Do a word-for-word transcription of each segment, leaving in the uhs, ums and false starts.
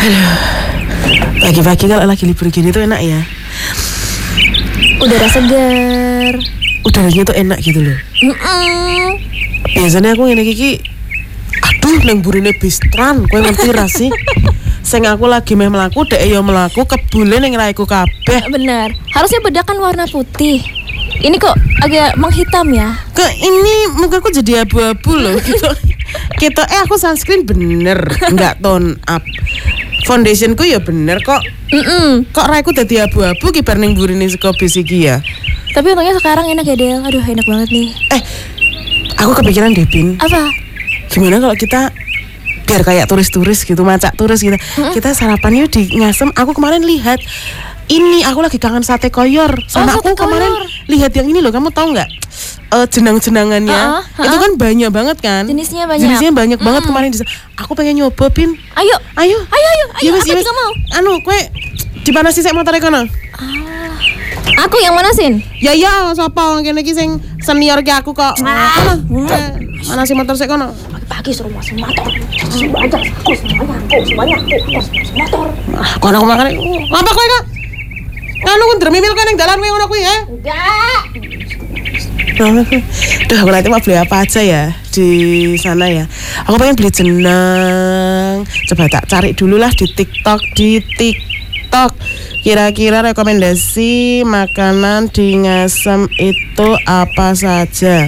Aduh, pagi-pagi kalau lagi libur gini tuh enak ya. Udara segar. Udaranya tuh enak gitu loh. Mm-mm. Biasanya aku ngene iki, aduh neng burine bistran, kowe ngerti ra sih? Sing aku lagi meh melaku, dek yo melaku kebule ning raiku kabeh. Bener, harusnya bedakan warna putih. Ini kok agak menghitam ya? Ke ini mukaku jadi abu-abu loh gitu. Gitu eh aku sunscreen bener, enggak tone up. Foundationku ya bener kok. Mm-mm. Kok raiku dadi abu-abu kibar ning burine saka bis iki ya. Tapi untungnya sekarang enak ya Del. Aduh enak banget nih. Eh, aku kepikiran deh Bin. Apa? Gimana kalau kita biar kayak turis-turis gitu, macak turis gitu. Mm-hmm. Kita sarapan yuk di Ngasem. Aku kemarin lihat ini, aku lagi kangen sate koyor. Sama oh, aku kemarin koyor. Lihat yang ini loh, kamu tahu nggak? Uh, jenang-jenangannya uh-uh, uh-uh. itu kan banyak banget kan? Jenisnya banyak. Jenisnya banyak mm. banget kemarin. Aku pengen nyoba Bin. Ayo, ayo, ayo, ayo. ayo. Ya, aku juga mau. Anu, kue di mana sih saya motornya kono? Ah, aku yang manasin. Ya ya, sapa kene iki sing senior ki aku kok. Nah, mana sih motor sik kono? Pagi suruh masuk motor. Semuanya aku, semuanya aku, semuanya aku, aku motor. Ah, kono aku makan. Ngapa kowe kok? Anu ku ndremimil kowe ning dalan kowe ngono kuwi, he? Enggak. Duh, aku nanti mau beli apa aja ya di sana ya. Aku pengen beli jenang. Coba tak cari dulu lah di TikTok, di TikTok. Kira-kira rekomendasi makanan di Ngasem itu apa saja?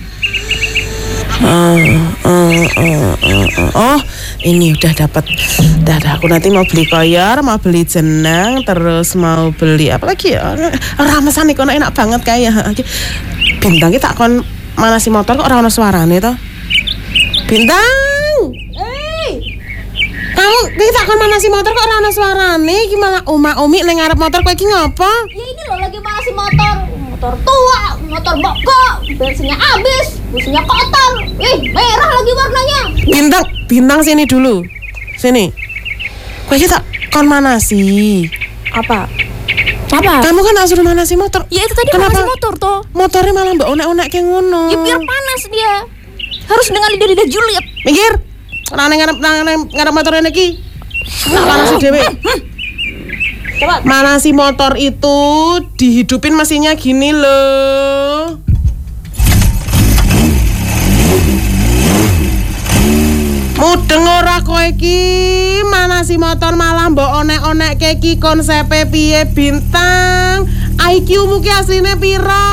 Uh, uh, uh, uh, uh. Oh, ini udah dapat. Dah, dah, aku nanti mau beli koyor, mau beli jenang, terus mau beli apa lagi ya? Ramesan nih, kono enak banget kayak. Bintang kita kon mana si motor kok orang suarane toh? Bintang. Eh. Kamu kita kon mana si motor kok orang suarane? Gimana Uma Umi ning ngarep motor kowe iki ngopo? Ya ini loh lagi mana si motor. Motor tua, motor mogok, bensinnya habis, businya kotor. Ih, merah lagi warnanya. Bintang, Bintang sini dulu. Sini. Kowe iki tak kon mana sih? Apa? Apa? Kamu kan suruh mana sih motor? Ya itu tadi kenapa mana si motor toh? Motornya malah mbak onek-onek kayak ngono. Ya biar panas dia. Harus dengan lidah-lidah julid. Minggir. Ora nang ngarep nang ngarep motornya iki. Tak panas dhewe. Coba. Mana si motor itu dihidupin mesinnya gini loh. Mudeng ora kowe iki, mana si motor malah mbok onek-onek keki konsepe piye Bintang? I Q-mu ki asline piro?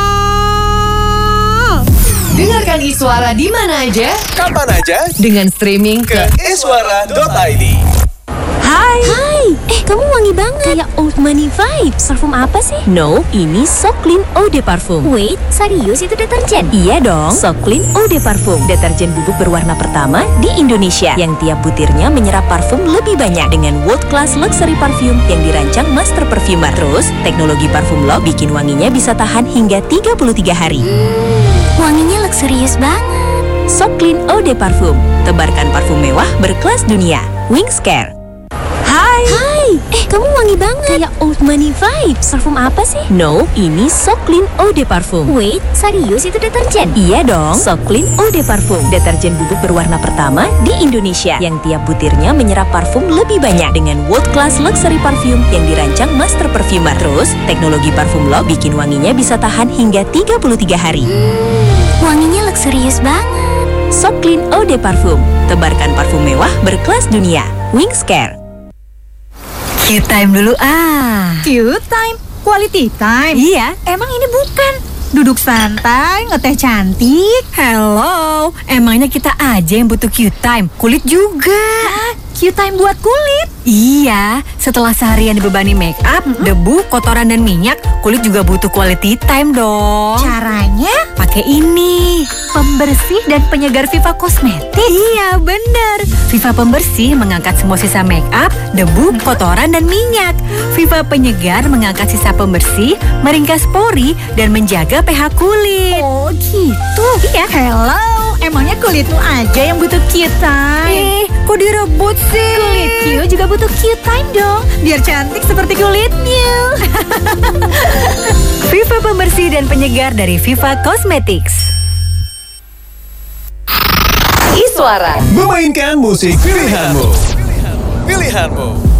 Dengarkan Iswara di mana aja, kapan aja, dengan streaming ke iswara dot i d. Hai. Hai. Eh, kamu wangi banget. Kayak old money vibes. Parfum apa sih? No, ini So Clean Eau de Parfum. Wait, serius itu deterjen? Iya dong, So Clean Eau de Parfum, deterjen bubuk berwarna pertama di Indonesia yang tiap butirnya menyerap parfum lebih banyak dengan world class luxury parfum yang dirancang master perfumer. Terus, teknologi parfum lock bikin wanginya bisa tahan hingga tiga puluh tiga hari. Hmm, wanginya luxurious banget. So Clean Eau de Parfum, tebarkan parfum mewah berkelas dunia. Wings Care. Hai. Hai. Eh, kamu wangi banget. Kayak old money vibes. Parfum apa sih? No, ini So Clean Eau de Parfum. Wait, serius itu deterjen? Iya dong, So Clean Eau de Parfum, deterjen bubuk berwarna pertama di Indonesia yang tiap butirnya menyerap parfum lebih banyak dengan world class luxury parfum yang dirancang master perfumer. Terus, teknologi parfum lock bikin wanginya bisa tahan hingga tiga puluh tiga hari. Hmm, wanginya luxurious banget. So Clean Eau de Parfum, tebarkan parfum mewah berkelas dunia. Wings Care. Q-time dulu ah. Q-time? Quality time? Iya. Emang ini bukan? Duduk santai, ngeteh cantik. Hello, emangnya kita aja yang butuh Q-time? Kulit juga. Hah? Q-time buat kulit? Iya, setelah seharian dibebani make up, mm-hmm. debu, kotoran dan minyak, kulit juga butuh quality time dong. Caranya? Pakai ini. Pembersih dan penyegar Viva Cosmetics. Iya, bener. Viva Pembersih mengangkat semua sisa make up, debu, kotoran dan minyak. Viva Penyegar mengangkat sisa pembersih, meringkas pori dan menjaga pH kulit. Oh, gitu. Iya. Hello, emangnya kulitmu aja yang butuh Q-time? Eh, kok direbut sih? Kulit Q juga butuh Q-time dong, biar cantik seperti kulitnya. Viva Pembersih dan Penyegar dari Viva Cosmetics. Iswara Memainkan musik pilihanmu. pilihanmu.